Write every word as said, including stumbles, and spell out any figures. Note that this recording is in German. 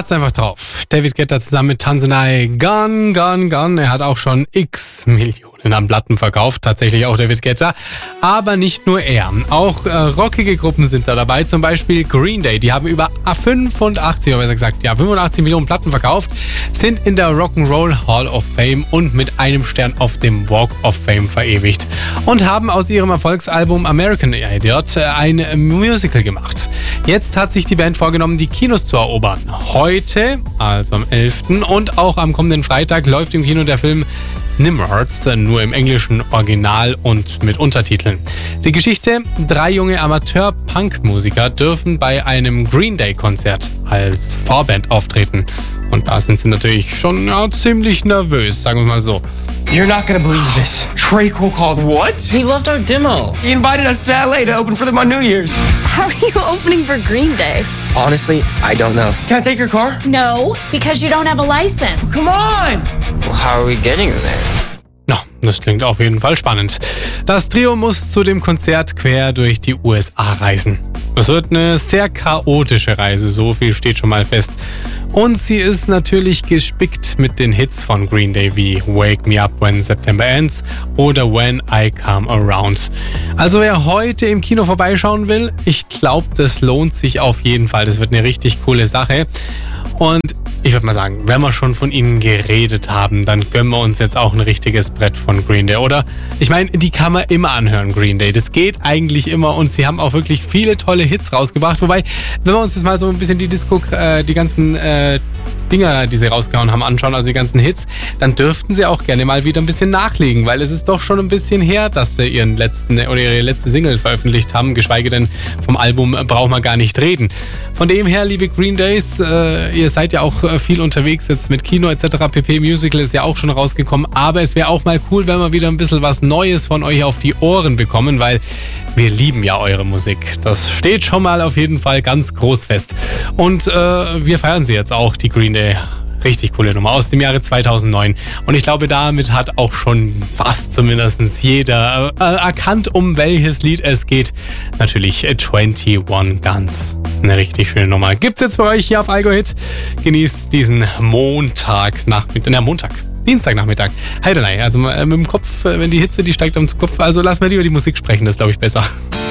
hat's einfach drauf. David Guetta zusammen mit Tanzanai, Gone, Gone, Gone. Er hat auch schon x Millionen an Platten verkauft, tatsächlich auch David Guetta. Aber nicht nur er. Auch äh, rockige Gruppen sind da dabei, zum Beispiel Green Day. Die haben über fünfundachtzig, oder besser gesagt, ja, fünfundachtzig Millionen Platten verkauft, sind in der Rock'n'Roll Hall of Fame und mit einem Stern auf dem Walk of Fame verewigt. Und haben aus ihrem Erfolgsalbum American Idiot ein Musical gemacht. Jetzt hat sich die Band vorgenommen, die Kinos zu erobern. Heute, also am elften und auch am kommenden Freitag, läuft im Kino der Film Nimrods, nur im englischen Original und mit Untertiteln. Die Geschichte: Drei junge Amateur-Punk-Musiker dürfen bei einem Green Day-Konzert als Vorband auftreten. Und da sind sie natürlich schon ja, ziemlich nervös, sagen wir mal so. You're not gonna believe this. Trey Cole called what? He loved our demo. He invited us to L A to open for them on New Year's. How are you opening for Green Day? Honestly, I don't know. Can I take your car? No, because you don't have a license. Come on! Well, how are we getting her there? Na, das klingt auf jeden Fall spannend. Das Trio muss zu dem Konzert quer durch die U S A reisen. Es wird eine sehr chaotische Reise, so viel steht schon mal fest. Und sie ist natürlich gespickt mit den Hits von Green Day wie Wake Me Up When September Ends oder When I Come Around. Also wer heute im Kino vorbeischauen will, ich glaube, das lohnt sich auf jeden Fall. Das wird eine richtig coole Sache. Und ich würde mal sagen, wenn wir schon von ihnen geredet haben, dann gönnen wir uns jetzt auch ein richtiges Brett von Green Day, oder? Ich meine, die kann man immer anhören, Green Day. Das geht eigentlich immer und sie haben auch wirklich viele tolle Hits rausgebracht. Wobei, wenn wir uns jetzt mal so ein bisschen die Disco, äh, die ganzen äh, Dinger, die sie rausgehauen haben, anschauen, also die ganzen Hits, dann dürften sie auch gerne mal wieder ein bisschen nachlegen, weil es ist doch schon ein bisschen her, dass sie ihren letzten oder ihre letzte Single veröffentlicht haben, geschweige denn vom Album braucht man gar nicht reden. Von dem her, liebe Green Days, äh, ihr seid ja auch äh, viel unterwegs jetzt mit Kino et cetera pp. Musical ist ja auch schon rausgekommen, aber es wäre auch mal cool, wenn wir wieder ein bisschen was Neues von euch auf die Ohren bekommen, weil wir lieben ja eure Musik. Das steht schon mal auf jeden Fall ganz groß fest. Und äh, wir feiern sie jetzt auch, die Green Day. Richtig coole Nummer aus dem Jahre zweitausendneun. Und ich glaube, damit hat auch schon fast zumindest jeder äh, erkannt, um welches Lied es geht. Natürlich einundzwanzig Guns. Eine richtig schöne Nummer. Gibt's jetzt für euch hier auf Algo Hit. Genießt diesen Montag nach, na, Montag. Dienstagnachmittag. Heidenei. Also mit dem Kopf, wenn die Hitze, die steigt um den Kopf. Also lassen wir lieber die Musik sprechen, das ist, glaube ich, besser.